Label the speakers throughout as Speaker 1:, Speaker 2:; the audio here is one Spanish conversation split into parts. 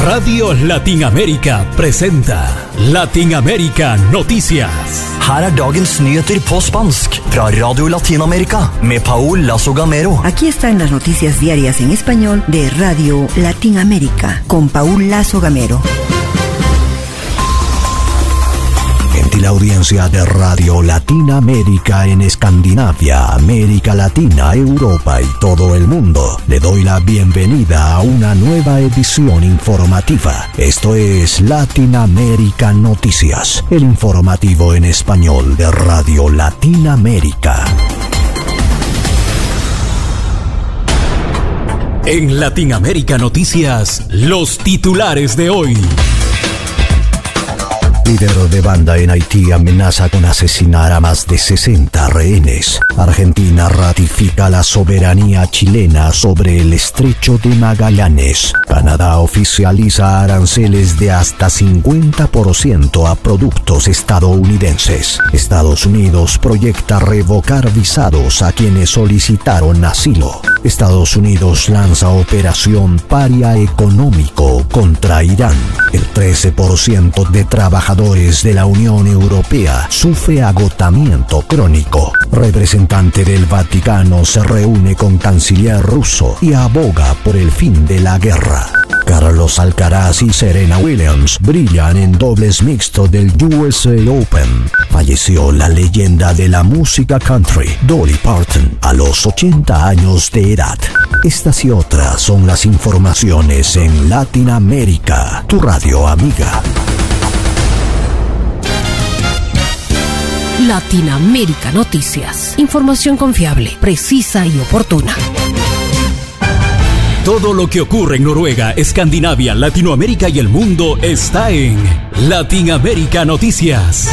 Speaker 1: Radio Latinamérica presenta Latinamérica Noticias.
Speaker 2: Her dagens nyheter på spansk fra Radio Latinamerika med Paul Lazo Gamero.
Speaker 3: Aquí están las noticias diarias en español de Radio Latinamérica con Paul Lazo Gamero.
Speaker 4: La audiencia de Radio Latinamérica en Escandinavia, América Latina, Europa y todo el mundo. Le doy la bienvenida a una nueva edición informativa. Esto es Latinamérica Noticias, el informativo en español de Radio Latinamérica.
Speaker 1: En Latinamérica Noticias, los titulares de hoy.
Speaker 4: Líder de banda en Haití amenaza con asesinar a más de 60 rehenes. Argentina ratifica la soberanía chilena sobre el estrecho de Magallanes. Canadá oficializa aranceles de hasta 50% a productos estadounidenses. Estados Unidos proyecta revocar visados a quienes solicitaron asilo. Estados Unidos lanza operación paria económico contra Irán. El 13% de trabajadores de la Unión Europea sufre agotamiento crónico. Representante del Vaticano se reúne con canciller ruso y aboga por el fin de la guerra. Carlos Alcaraz y Serena Williams brillan en dobles mixto del USA Open. Falleció la leyenda de la música country, Dolly Parton, a los 80 años de edad. Estas y otras son las informaciones en Latinoamérica, tu radio amiga.
Speaker 5: Latinamérica Noticias. Información confiable, precisa y oportuna.
Speaker 1: Todo lo que ocurre en Noruega, Escandinavia, Latinoamérica y el mundo está en Latinamérica Noticias.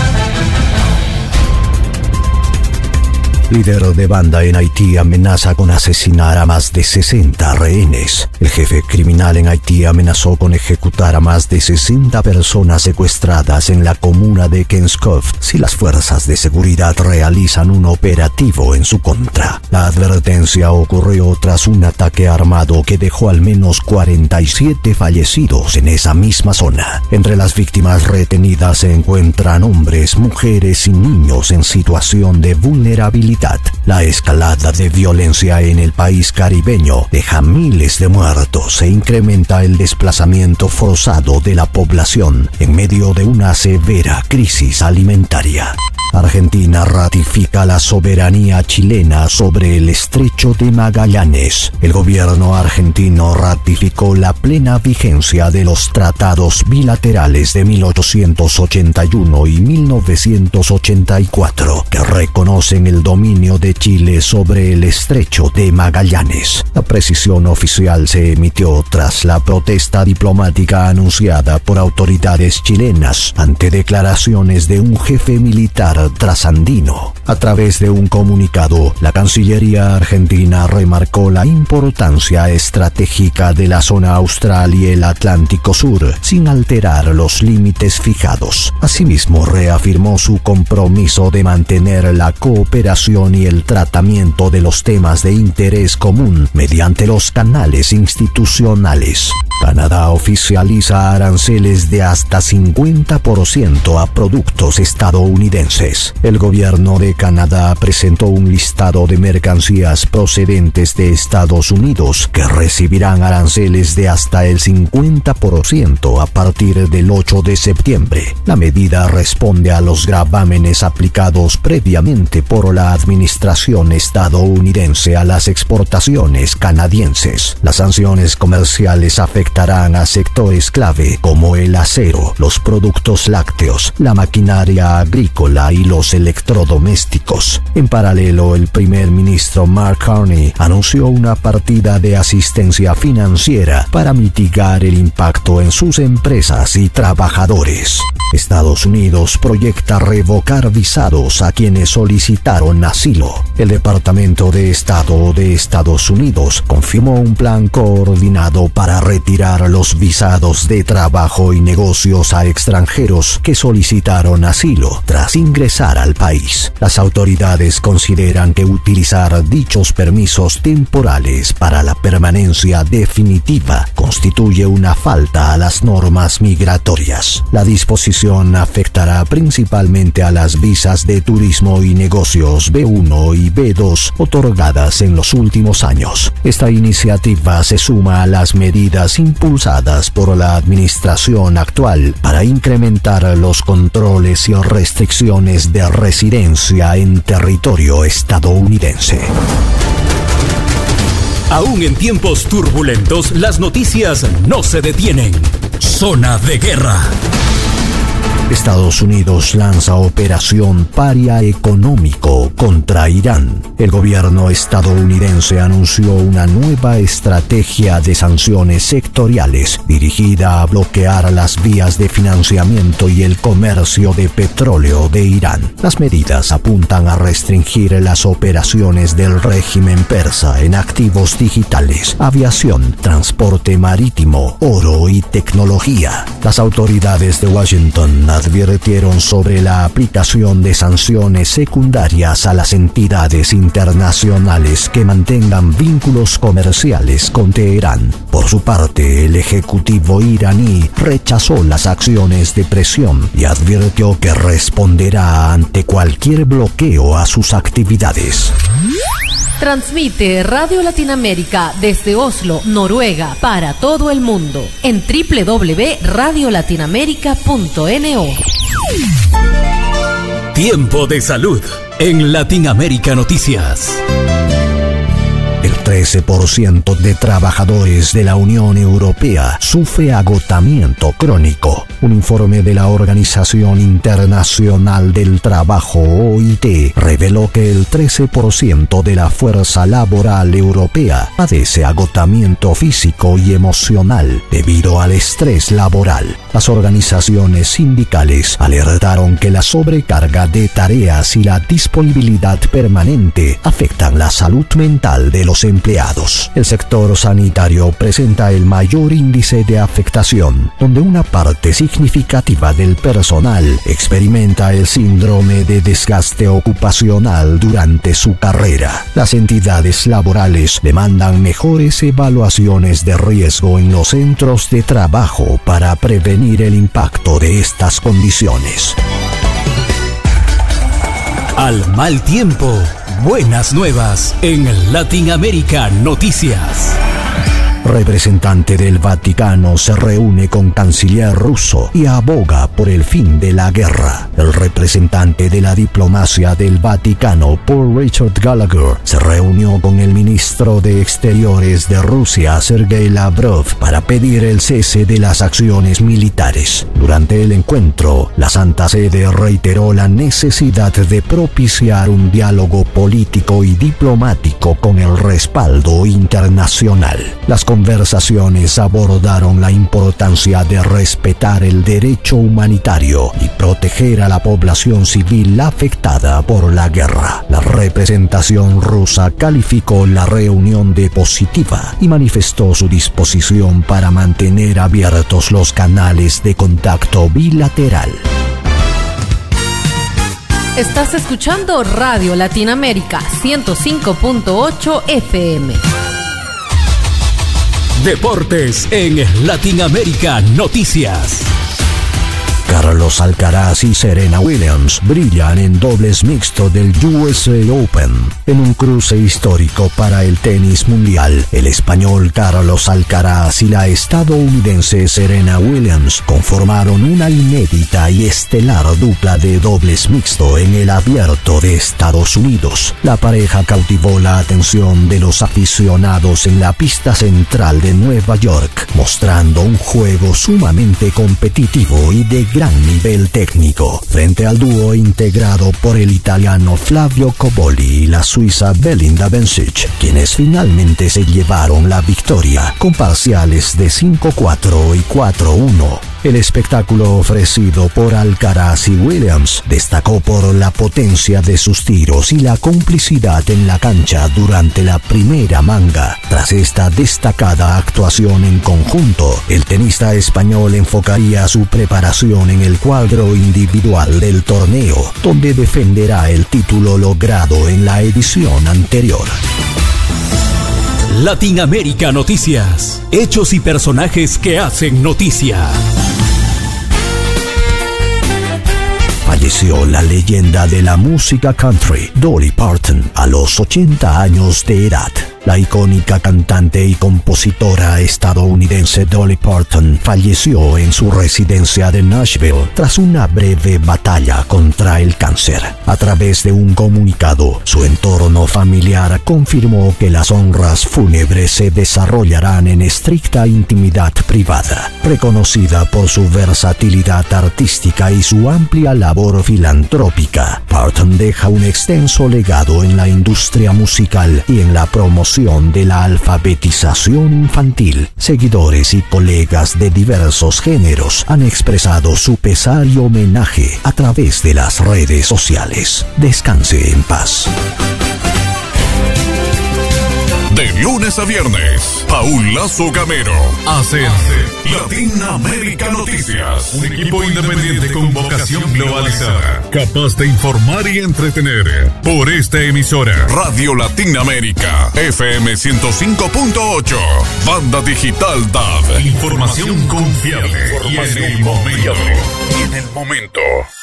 Speaker 4: Líder de banda en Haití amenaza con asesinar a más de 60 rehenes. El jefe criminal en Haití amenazó con ejecutar a más de 60 personas secuestradas en la comuna de Kenskov si las fuerzas de seguridad realizan un operativo en su contra. La advertencia ocurrió tras un ataque armado que dejó al menos 47 fallecidos en esa misma zona. Entre las víctimas retenidas se encuentran hombres, mujeres y niños en situación de vulnerabilidad. La escalada de violencia en el país caribeño deja miles de muertos e incrementa el desplazamiento forzado de la población en medio de una severa crisis alimentaria. Argentina ratifica la soberanía chilena sobre el estrecho de Magallanes. El gobierno argentino ratificó la plena vigencia de los tratados bilaterales de 1881 y 1984 que reconocen el dominio de Chile sobre el estrecho de Magallanes. La precisión oficial se emitió tras la protesta diplomática anunciada por autoridades chilenas ante declaraciones de un jefe militar trasandino. A través de un comunicado, la Cancillería argentina remarcó la importancia estratégica de la zona austral y el Atlántico Sur, sin alterar los límites fijados. Asimismo, reafirmó su compromiso de mantener la cooperación y el tratamiento de los temas de interés común mediante los canales institucionales. Canadá oficializa aranceles de hasta 50% a productos estadounidenses. El gobierno de Canadá presentó un listado de mercancías procedentes de Estados Unidos que recibirán aranceles de hasta el 50% a partir del 8 de septiembre. La medida responde a los gravámenes aplicados previamente por la administración estadounidense a las exportaciones canadienses. Las sanciones comerciales afectarán a sectores clave como el acero, los productos lácteos, la maquinaria agrícola y los electrodomésticos. En paralelo, el primer ministro Mark Carney anunció una partida de asistencia financiera para mitigar el impacto en sus empresas y trabajadores. Estados Unidos proyecta revocar visados a quienes solicitaron asilo. El Departamento de Estado de Estados Unidos confirmó un plan coordinado para retirar los visados de trabajo y negocios a extranjeros que solicitaron asilo tras ingresar al país. Las autoridades consideran que utilizar dichos permisos temporales para la permanencia definitiva constituye una falta a las normas migratorias. La disposición afectará principalmente a las visas de turismo y negocios B1 y B2 otorgadas en los últimos años. Esta iniciativa se suma a las medidas impulsadas por la administración actual para incrementar los controles y restricciones de residencia en territorio estadounidense.
Speaker 1: Aún en tiempos turbulentos, las noticias no se detienen. Zona de guerra.
Speaker 4: Estados Unidos lanza operación paria económico contra Irán. El gobierno estadounidense anunció una nueva estrategia de sanciones sectoriales dirigida a bloquear las vías de financiamiento y el comercio de petróleo de Irán. Las medidas apuntan a restringir las operaciones del régimen persa en activos digitales, aviación, transporte marítimo, oro y tecnología. Las autoridades de Washington advirtieron sobre la aplicación de sanciones secundarias a las entidades internacionales que mantengan vínculos comerciales con Teherán. Por su parte, el ejecutivo iraní rechazó las acciones de presión y advirtió que responderá ante cualquier bloqueo a sus actividades.
Speaker 5: Transmite Radio Latinoamérica desde Oslo, Noruega, para todo el mundo en www.radiolatinoamerica.no.
Speaker 1: Tiempo de salud en Latinoamérica Noticias.
Speaker 4: El 13% de trabajadores de la Unión Europea sufre agotamiento crónico. Un informe de la Organización Internacional del Trabajo, OIT, reveló que el 13% de la fuerza laboral europea padece agotamiento físico y emocional debido al estrés laboral. Las organizaciones sindicales alertaron que la sobrecarga de tareas y la disponibilidad permanente afectan la salud mental de los empleados. El sector sanitario presenta el mayor índice de afectación, donde una parte significativa del personal experimenta el síndrome de desgaste ocupacional durante su carrera. Las entidades laborales demandan mejores evaluaciones de riesgo en los centros de trabajo para prevenir el impacto de estas condiciones.
Speaker 1: Al mal tiempo, buenas nuevas en Latinoamérica Noticias.
Speaker 4: Representante del Vaticano se reúne con canciller ruso y aboga por el fin de la guerra. El representante de la diplomacia del Vaticano, Paul Richard Gallagher, se reunió con el ministro de Exteriores de Rusia, Sergei Lavrov, para pedir el cese de las acciones militares. Durante el encuentro, la Santa Sede reiteró la necesidad de propiciar un diálogo político y diplomático con el respaldo internacional. Las conversaciones abordaron la importancia de respetar el derecho humanitario y proteger a la población civil afectada por la guerra. La representación rusa calificó la reunión de positiva y manifestó su disposición para mantener abiertos los canales de contacto bilateral.
Speaker 5: Estás escuchando Radio Latinoamérica 105.8 FM.
Speaker 1: Deportes en Latinoamérica Noticias.
Speaker 4: Carlos Alcaraz y Serena Williams brillan en dobles mixto del USA Open. En un cruce histórico para el tenis mundial, el español Carlos Alcaraz y la estadounidense Serena Williams conformaron una inédita y estelar dupla de dobles mixto en el Abierto de Estados Unidos. La pareja cautivó la atención de los aficionados en la pista central de Nueva York, mostrando un juego sumamente competitivo y de gran nivel técnico, frente al dúo integrado por el italiano Flavio Cobolli y la suiza Belinda Bencic, quienes finalmente se llevaron la victoria con parciales de 5-4 y 4-1. El espectáculo ofrecido por Alcaraz y Williams destacó por la potencia de sus tiros y la complicidad en la cancha durante la primera manga. Tras esta destacada actuación en conjunto, el tenista español enfocaría su preparación en el cuadro individual del torneo, donde defenderá el título logrado en la edición anterior.
Speaker 1: Latinoamérica Noticias. Hechos y personajes que hacen noticia.
Speaker 4: Falleció la leyenda de la música country, Dolly Parton, a los 80 años de edad. La icónica cantante y compositora estadounidense Dolly Parton falleció en su residencia de Nashville tras una breve batalla contra el cáncer. A través de un comunicado, su entorno familiar confirmó que las honras fúnebres se desarrollarán en estricta intimidad privada. Reconocida por su versatilidad artística y su amplia labor filantrópica, Parton deja un extenso legado en la industria musical y en la promoción de la alfabetización infantil. Seguidores y colegas de diversos géneros han expresado su pesar y homenaje a través de las redes sociales. Descanse en paz.
Speaker 6: De lunes a viernes, Paul Lazo Gamero hace Latinoamérica Noticias. Un equipo independiente con vocación globalizada, capaz de informar y entretener. Por esta emisora, Radio Latinoamérica, FM 105.8, Banda Digital DAB. Información confiable y en el momento.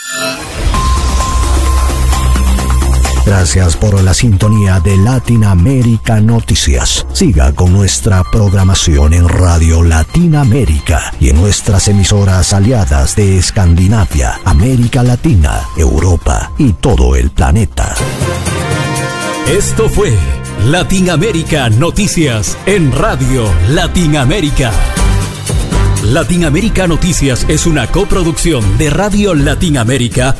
Speaker 4: Gracias por la sintonía de Latinoamérica Noticias. Siga con nuestra programación en Radio Latinoamérica y en nuestras emisoras aliadas de Escandinavia, América Latina, Europa y todo el planeta.
Speaker 1: Esto fue Latinoamérica Noticias en Radio Latinoamérica. Latinoamérica Noticias es una coproducción de Radio Latinoamérica